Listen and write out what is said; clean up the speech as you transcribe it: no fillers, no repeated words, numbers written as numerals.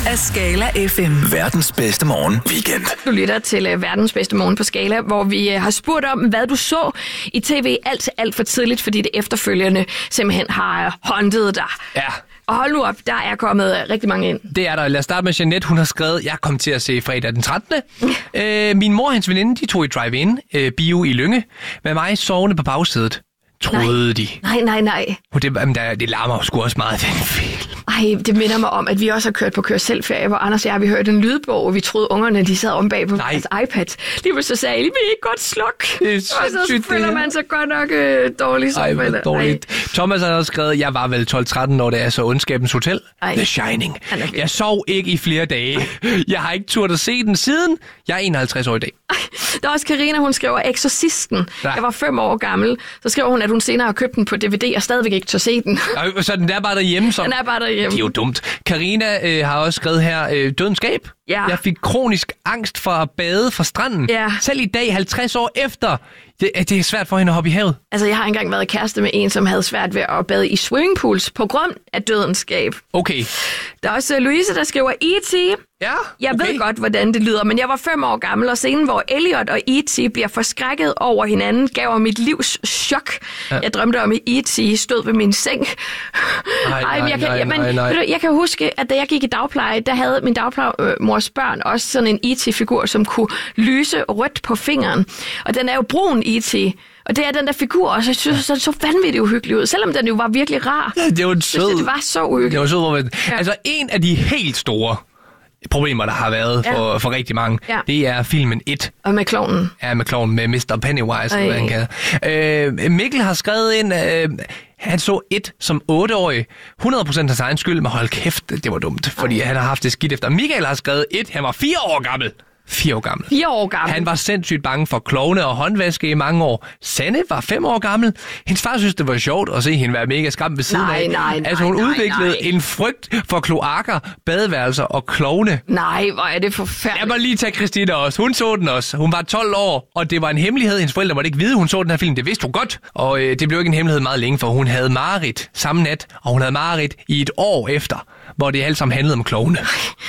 af Skala FM. Verdens bedste morgen weekend. Du lytter til verdens bedste morgen på Skala, hvor vi har spurgt om, hvad du så i tv alt for tidligt, fordi det efterfølgende simpelthen har håndtet dig. Ja. Og hold nu op, der er kommet rigtig mange ind. Det er der. Lad os starte med Jeanette. Hun har skrevet, jeg kom til at se fredag den 13. Min mor og hendes veninde, de tog i drive-in bio i Lynge. Med mig sovende på bagsædet. Troede de. Nej. Det larmer sgu også meget, den film. Ej, det minder mig om, at vi også har kørt på kør-selv-ferie, hvor Anders og jeg, vi hørte en lydbog, og vi troede, ungerne de sad om bag på deres iPad. Lige så sagde jeg, vi ikke godt sluk. Det er så og så føler man sig godt nok dårligt. Ej, hvor dårligt. Thomas har også skrevet, jeg var vel 12-13 år, da jeg så Ondskabens Hotel. The Shining. Jeg sov ikke i flere dage. Jeg har ikke turt at se den siden. Jeg er 51 år i dag. Der er også Karina, hun skriver Exorcisten. Ja. Jeg var 5 år gammel. Så skriver hun, at hun senere har købt den på DVD og stadigvæk ikke tør se den. Så den er bare derhjemme? Den er bare derhjemme. Det er jo dumt. Karina har også skrevet her, Dødens Skab. Ja. Jeg fik kronisk angst for at bade fra stranden. Ja. Selv i dag, 50 år efter. Det er svært for hende at hoppe i havet. Altså, jeg har engang været kæreste med en, som havde svært ved at bade i swimmingpools på grund af Dødens Skab. Okay. Der er også Louise, der skriver E.T. Ja, Jeg ved godt, hvordan det lyder, men jeg var 5 år gammel, og scenen, hvor Elliot og E.T. bliver forskrækket over hinanden, gav mig mit livs chok. Ja. Jeg drømte om, at E.T. stod ved min seng. Jeg kan huske, at da jeg gik i dagpleje, der havde min dagplejemors børn også sådan en E.T.-figur, som kunne lyse rødt på fingeren. Og den er jo brun E.T., og det er den der figur også. Jeg synes, den så vanvittigt uhyggelig ud, selvom den jo var virkelig rar. Ja, det var sød. Det var så uhyggeligt. Det var sød. Ja. Altså, en af de helt store problemer, der har været for rigtig mange, det er filmen 1. Og med klovnen. Ja, med klovnen, med Mr. Pennywise, eller hvad han kalder. Mikkel har skrevet ind, han så 1 som 8-årig. 100% hans egen skyld, men hold kæft, det var dumt, fordi han har haft det skidt efter. Michael har skrevet 1, han var 4 år gammel. 4 år gammel. 4 år gammel. Han var sindssygt bange for klovne og håndvaske i mange år. Sanne var 5 år gammel. Hendes far synes, det var sjovt at se hende være mega skræmt ved siden af. Altså hun udviklede en frygt for kloakker, badeværelser og klovne. Nej, hvor er det forfærdeligt. Jeg må lige tage Christina også. Hun så den også. Hun var 12 år, og det var en hemmelighed. Hendes forældre måtte ikke vide, hun så den her film. Det vidste hun godt. Og det blev ikke en hemmelighed meget længe, for hun havde mareridt samme nat, og hun havde mareridt i et år efter, hvor det alt sammen handlede om klovne.